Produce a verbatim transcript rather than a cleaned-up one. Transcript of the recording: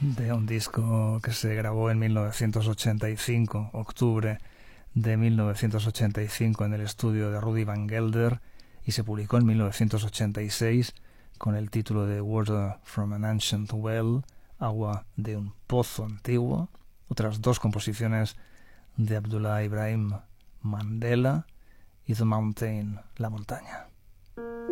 de un disco que se grabó en mil novecientos ochenta y cinco, octubre de mil novecientos ochenta y cinco, en el estudio de Rudy Van Gelder, y se publicó en mil novecientos ochenta y seis con el título de Water from an Ancient Well, agua de un pozo antiguo. Otras dos composiciones de Abdullah Ibrahim Mandela y The Mountain, la montaña.